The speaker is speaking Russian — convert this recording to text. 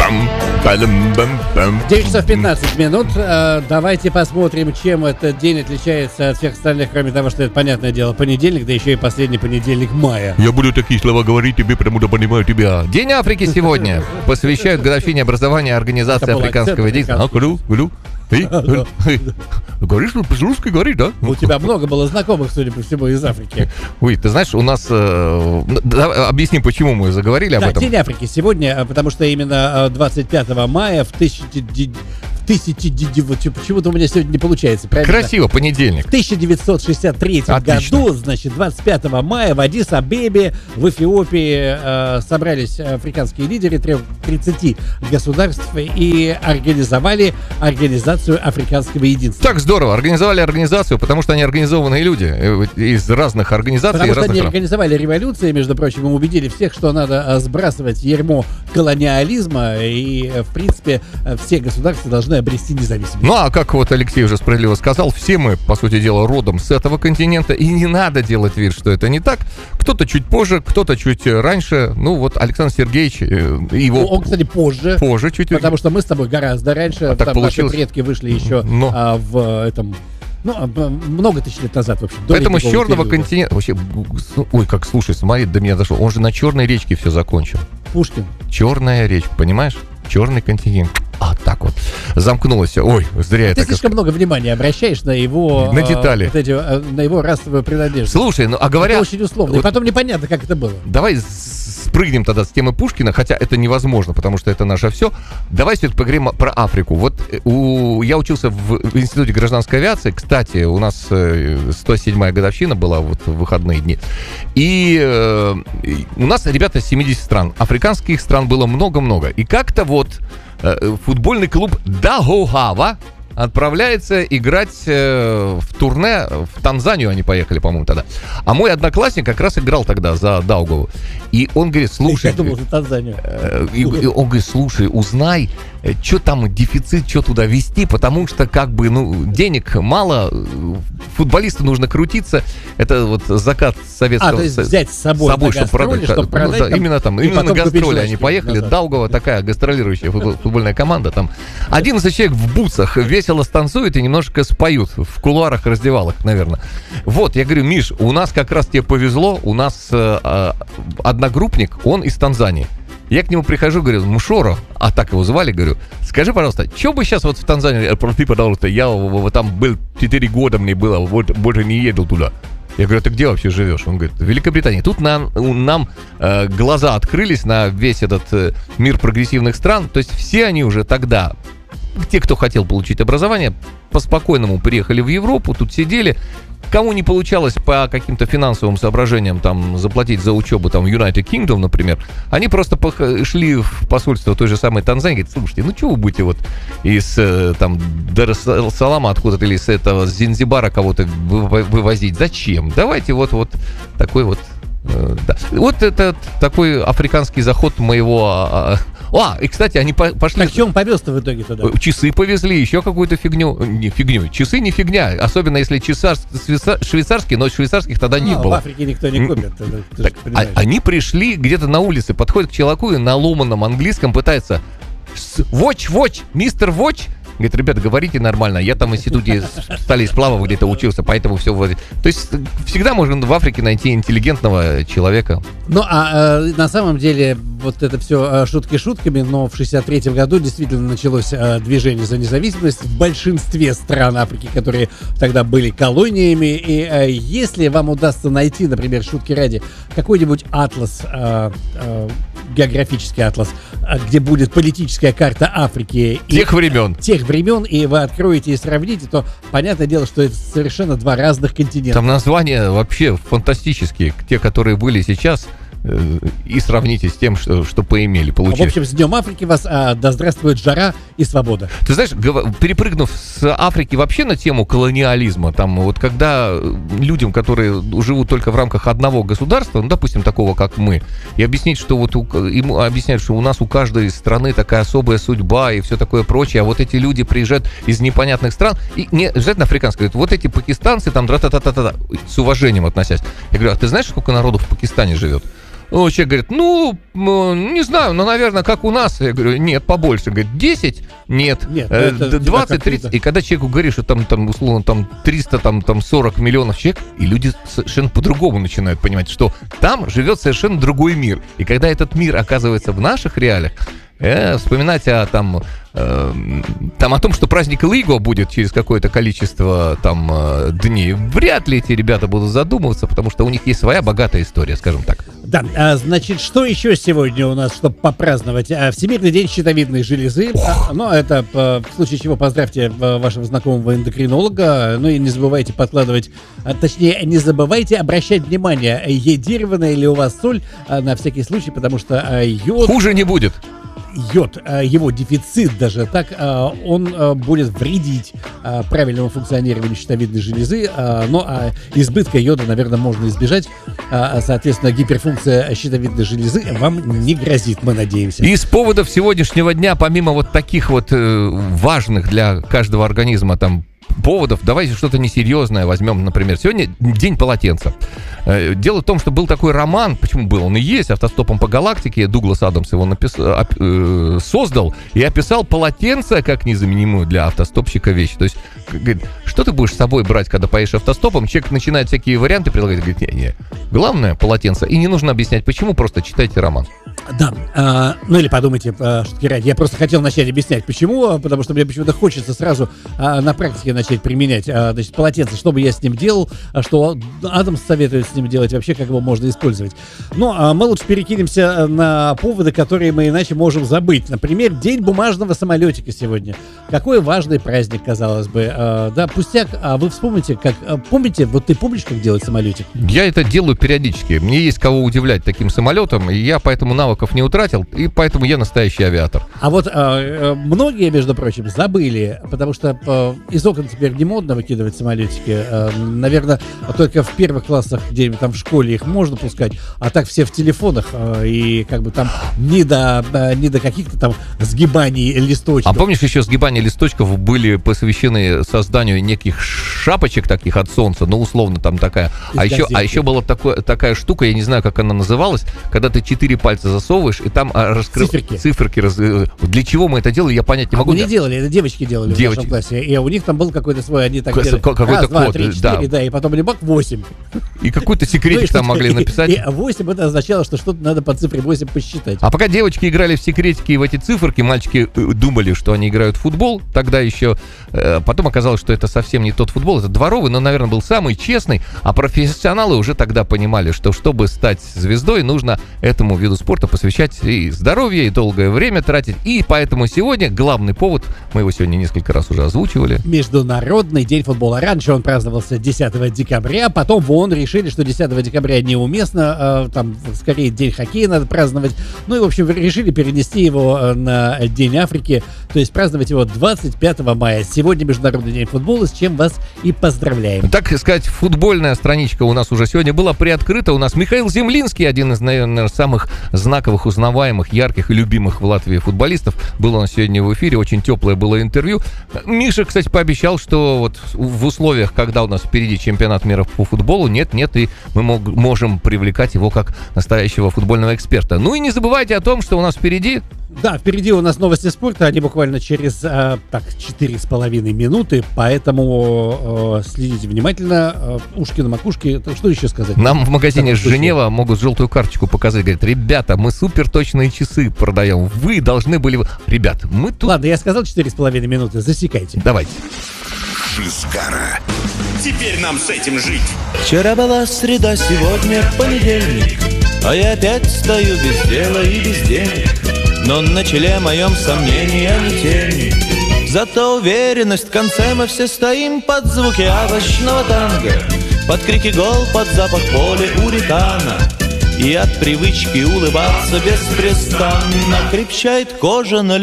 9 часов 15 минут. Давайте посмотрим, чем этот день отличается от всех остальных, кроме того, что это, понятное дело, понедельник, да еще и последний понедельник мая. Я буду такие слова говорить тебе, потому что понимаю тебя. День Африки сегодня посвящают годовщине образования Организации Африканского единства. Говоришь, по-русски говоришь, да? У тебя много было знакомых, судя по всему, из Африки. Ой, ты знаешь, у нас... Объясни, почему мы заговорили об этом. День Африки сегодня, потому что именно 25 мая в почему-то у меня сегодня не получается. Правильно? Красиво, понедельник. В 1963 году, значит, 25 мая в Аддис-Абебе в Эфиопии собрались африканские лидеры 30 государств и организовали Организацию Африканского единства. Так здорово, организовали организацию, потому что они организованные люди из разных организаций. Потому что они организовали революции, между прочим, и убедили всех, что надо сбрасывать ярмо колониализма, и, в принципе, все государства должны обрести независимость. Ну, а как вот Алексей уже справедливо сказал, все мы, по сути дела, родом с этого континента, и не надо делать вид, что это не так. Кто-то чуть позже, кто-то чуть раньше. Ну, вот Александр Сергеевич, его... Он, кстати, позже. Позже чуть. Потому что мы с тобой гораздо раньше. А так наши предки вышли еще в этом... много тысяч лет назад, в общем. Поэтому с черного континента... Вообще, ой, как, слушай, смотри, до меня дошло. Он же на Черной речке все закончил. Пушкин. Черная речка, понимаешь? Черный континент. А, так вот. Замкнулось. Ой, зря я так... Ты слишком много внимания обращаешь на его... На детали. На его расовую принадлежность. Слушай, ну, а говоря... Это очень условно. И потом непонятно, как это было. Давай спрыгнем тогда с темы Пушкина, хотя это невозможно, потому что это наше все. Давай все-таки поговорим про Африку. Вот я учился в Институте гражданской авиации. Кстати, у нас 107-я годовщина была вот в выходные дни. И у нас ребята из 70 стран. Африканских стран было много-много. И как-то вот футбольный клуб Дагоава отправляется играть в турне в Танзанию, они поехали, по-моему, тогда. А мой одноклассник как раз играл тогда за Даугаву. И он говорит, слушай... Я думал, за Танзанию. Он говорит, слушай, узнай, что там дефицит, что туда везти, потому что как бы, денег мало, футболисту нужно крутиться. Это вот закат советского... то есть взять с собой на гастроли, чтобы продать там, именно на гастроли они поехали. Назад. Даугава такая гастролирующая футбольная команда. Там 11 человек в бутсах весело станцуют и немножко споют в кулуарах раздевалок, наверное. Вот, я говорю, Миш, у нас как раз тебе повезло, у нас одногруппник, он из Танзании. Я к нему прихожу, говорю, Мушоро, а так его звали, говорю, скажи, пожалуйста, что бы сейчас вот в Танзанию, прости, пожалуйста, я там был 4 года, мне было, вот больше не ездил туда. Я говорю, ты где вообще живешь? Он говорит, в Великобритании. Тут нам глаза открылись на весь этот мир прогрессивных стран, то есть все они уже тогда, те, кто хотел получить образование, по-спокойному приехали в Европу, тут сидели. Кому не получалось по каким-то финансовым соображениям там заплатить за учебу там в United Kingdom, например, они просто шли в посольство той же самой Танзании, говорят, слушайте, ну что вы будете вот из там Дар-эс-Салама откуда-то или с этого с Занзибара кого-то вывозить? Зачем? Давайте вот такой вот... Да. Вот это такой африканский заход моего... и, кстати, они пошли... Так, в чем повез-то в итоге туда? Часы повезли, еще какую-то фигню. Не фигню. Часы не фигня. Особенно, если швейцарские, но швейцарских тогда не было. В Африке никто не купит. Они пришли где-то на улице, подходят к чуваку и на ломаном английском пытаются... Watch, мистер Watch. Говорит, ребята, говорите нормально. Я там в институте стали сплавов где-то учился, поэтому все... То есть всегда можно в Африке найти интеллигентного человека. Ну, на самом деле, вот это все шутки шутками, но в 1963 году действительно началось движение за независимость в большинстве стран Африки, которые тогда были колониями. И если вам удастся найти, например, шутки ради, какой-нибудь атлас, географический атлас, где будет политическая карта Африки... Тех времен, и вы откроете и сравните, то понятное дело, что это совершенно два разных континента. Там названия вообще фантастические, те, которые были сейчас, и сравните с тем, что поимели, получили. В общем, с Днем Африки вас, да здравствует жара и свобода. Ты знаешь, перепрыгнув с Африки вообще на тему колониализма, там вот когда людям, которые живут только в рамках одного государства, ну, допустим, такого, как мы, и объяснить, что вот ему объясняют, что у нас у каждой страны такая особая судьба и все такое прочее, а вот эти люди приезжают из непонятных стран, и не обязательно африканские, вот эти пакистанцы там, с уважением относясь. Я говорю, а ты знаешь, сколько народу в Пакистане живет? Человек говорит, не знаю, наверное, как у нас. Я говорю, нет, побольше. Говорит, 10? Нет. 20, 30. И когда человеку говоришь, что там условно, 300, 40 миллионов человек, и люди совершенно по-другому начинают понимать, что там живет совершенно другой мир. И когда этот мир оказывается в наших реалиях, вспоминать о том, что праздник Лиго будет через какое-то количество дней, вряд ли эти ребята будут задумываться, потому что у них есть своя богатая история, скажем так. Да, значит, что еще сегодня у нас, чтобы попраздновать? Всемирный день щитовидной железы. Это, в случае чего, поздравьте вашего знакомого эндокринолога. И не забывайте подкладывать, точнее, не забывайте обращать внимание, йодированная ли у вас соль, на всякий случай, потому что йод... Хуже не будет. Йод, его дефицит даже так, он будет вредить правильному функционированию щитовидной железы, но избытка йода, наверное, можно избежать. Соответственно, гиперфункция щитовидной железы вам не грозит, мы надеемся. Из поводов сегодняшнего дня, помимо вот таких вот важных для каждого организма поводов, давайте что-то несерьезное возьмем, например, сегодня день полотенца. Дело в том, что был такой роман, почему был, он и есть, «Автостопом по галактике», Дуглас Адамс его создал и описал полотенце как незаменимую для автостопщика вещь. То есть, говорит, что ты будешь с собой брать, когда поедешь автостопом? Человек начинает всякие варианты предлагать, говорит, не, главное полотенце, и не нужно объяснять, почему, просто читайте роман. Да, или подумайте, шутки ради. Я просто хотел начать объяснять, почему, потому что мне почему-то хочется сразу на практике начать применять. Значит, полотенце, что бы я с ним делал, что Адамс советует с ним делать, вообще как его можно использовать. Мы лучше перекинемся на поводы, которые мы иначе можем забыть. Например, день бумажного самолетика сегодня. Какой важный праздник, казалось бы. Пустяк, вы вспомните, помните, вот ты помнишь, как делать самолетик? Я это делаю периодически. Мне есть кого удивлять таким самолетом, и я поэтому навыков не утратил, и поэтому я настоящий авиатор. А вот многие, между прочим, забыли, потому что из окон теперь не модно выкидывать самолетики. Наверное, только в первых классах, где-нибудь в школе их можно пускать, а так все в телефонах, и там не до каких-то сгибаний листочков. А помнишь, еще сгибания листочков были посвящены созданию неких шапочек таких от солнца, условно такая. А еще была такая штука, я не знаю, как она называлась, когда ты 4 пальца засовываешь, и там циферки. Для чего мы это делали, я понять не могу. Мы не делали, это девочки делали в нашем классе. И у них там был какой-то свой, они так делали. Раз, два, три, 4, да, и потом ребак 8. И какой-то секретик там могли написать. И 8 это означало, что что-то надо по цифре 8 посчитать. А пока девочки играли в секретики и в эти циферки, мальчики думали, что они играют в футбол. Тогда еще... Потом оказалось, что это совсем не тот футбол, это дворовый, но, наверное, был самый честный. А профессионалы уже тогда понимали, что чтобы стать звездой, нужно этому виду спорта посвящать и здоровье, и долгое время тратить. И поэтому сегодня главный повод, мы его сегодня несколько раз уже озвучивали. Международный день футбола. Раньше он праздновался 10 декабря, потом в ООН решили, что 10 декабря неуместно, скорее день хоккея надо праздновать. И, в общем, решили перенести его на День Африки, то есть праздновать его 25 мая. Сегодня Международный день футбола, с чем вас и поздравляем. Так сказать, футбольная страничка у нас уже сегодня была приоткрыта. У нас Михаил Землинский, один из, наверное, самых знаковых, узнаваемых, ярких и любимых в Латвии футболистов. Был он сегодня в эфире, очень теплое было интервью. Миша, кстати, пообещал, что вот в условиях, когда у нас впереди чемпионат мира по футболу, и мы можем привлекать его как настоящего футбольного эксперта. И не забывайте о том, что у нас впереди... Да, впереди у нас новости спорта, они буквально через 4,5 минуты, поэтому следите внимательно, ушки на макушке. Что еще сказать? Нам в магазине Женева могут желтую карточку показать, говорят, ребята, мы супер точные часы продаем, вы должны были... Ребят, мы тут... Ладно, я сказал 4,5 минуты, засекайте. Давайте. Шизгара. Теперь нам с этим жить. Вчера была среда, сегодня понедельник, а я опять стою без дела и без денег. Но на челе моем сомнения не тени. Зато уверенность, в конце мы все стоим под звуки овощного танго, под крики гол, под запах поля уритана. И от привычки улыбаться беспрестанно крепчает кожа на